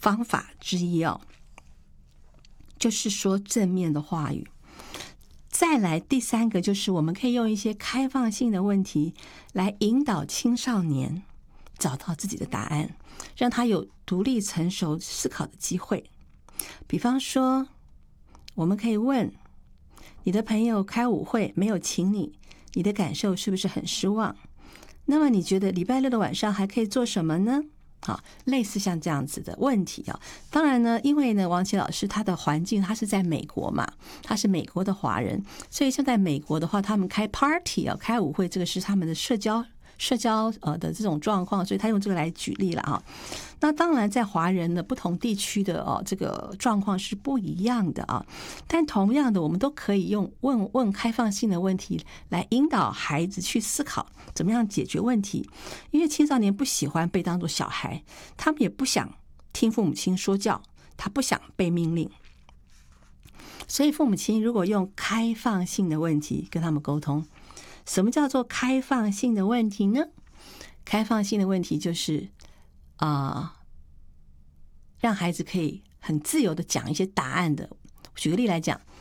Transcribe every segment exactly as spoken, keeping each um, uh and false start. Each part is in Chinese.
方法之一哦，就是说正面的话语。再来第三个就是我们可以用一些开放性的问题来引导青少年找到自己的答案，让他有独立成熟思考的机会。比方说我们可以问，你的朋友开舞会没有请你，你的感受是不是很失望？那么你觉得礼拜六的晚上还可以做什么呢？好，类似像这样子的问题啊。当然呢，因为呢，王琦老师他的环境他是在美国嘛，他是美国的华人，所以像在美国的话，他们开 party 啊，开舞会，这个是他们的社交社交呃的这种状况，所以他用这个来举例了啊。那当然，在华人的不同地区的哦这个状况是不一样的啊，但同样的，我们都可以用问问开放性的问题来引导孩子去思考怎么样解决问题。因为青少年不喜欢被当作小孩，他们也不想听父母亲说教，他不想被命令。所以父母亲如果用开放性的问题跟他们沟通，什么叫做开放性的问题呢？开放性的问题就是啊、呃，让孩子可以很自由的讲一些答案的。举个例来讲，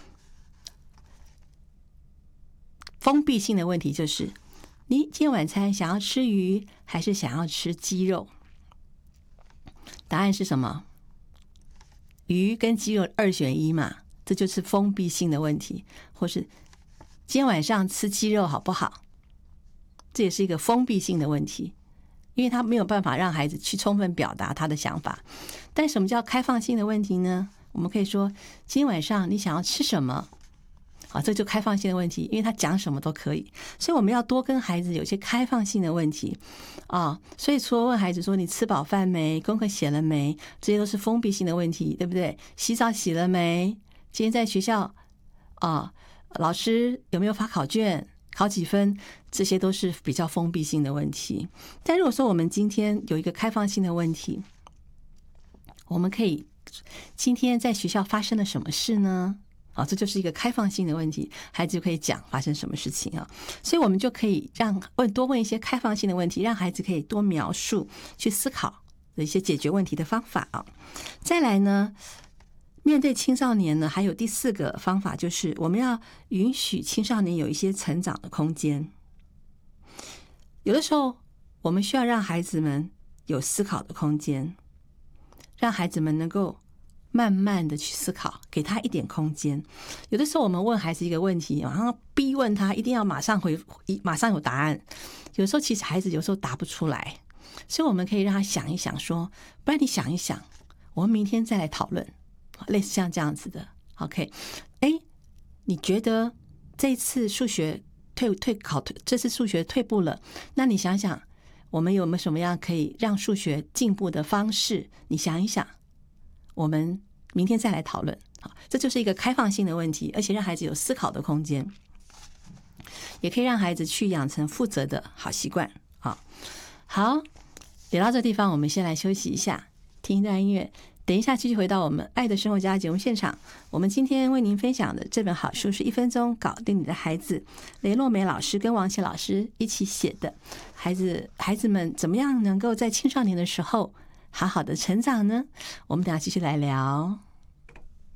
封闭性的问题就是你今天晚餐想要吃鱼还是想要吃鸡肉？答案是什么？鱼跟鸡肉二选一嘛，这就是封闭性的问题。或是今天晚上吃鸡肉好不好？这也是一个封闭性的问题，因为他没有办法让孩子去充分表达他的想法。但什么叫开放性的问题呢？我们可以说今天晚上你想要吃什么？好，这就开放性的问题，因为他讲什么都可以。所以我们要多跟孩子有些开放性的问题啊。所以除了问孩子说你吃饱饭没，功课写了没，这些都是封闭性的问题，对不对？洗澡洗了没？今天在学校啊，老师有没有发考卷？考几分？这些都是比较封闭性的问题。但如果说我们今天有一个开放性的问题，我们可以今天在学校发生了什么事呢？啊，这就是一个开放性的问题，孩子就可以讲发生什么事情啊。所以我们就可以让问多问一些开放性的问题，让孩子可以多描述、去思考的一些解决问题的方法啊。再来呢，面对青少年呢，还有第四个方法，就是我们要允许青少年有一些成长的空间。有的时候，我们需要让孩子们有思考的空间，让孩子们能够慢慢的去思考，给他一点空间。有的时候，我们问孩子一个问题，马上逼问他，一定要马上回，马上有答案。有时候，其实孩子有时候答不出来，所以我们可以让他想一想，说，不然你想一想，我们明天再来讨论。类似像这样子的 ，OK， 哎，你觉得这次数学退退考退，这次数学退步了，那你想想，我们有没有什么样可以让数学进步的方式？你想一想，我们明天再来讨论。好，这就是一个开放性的问题，而且让孩子有思考的空间，也可以让孩子去养成负责的好习惯。好，好，聊到这地方，我们先来休息一下，听一段音乐。等一下继续回到我们爱的生活家节目现场。我们今天为您分享的这本好书是一分钟搞定你的孩子，雷诺梅老师跟王琦老师一起写的。孩子孩子们怎么样能够在青少年的时候好好的成长呢？我们等一下继续来聊。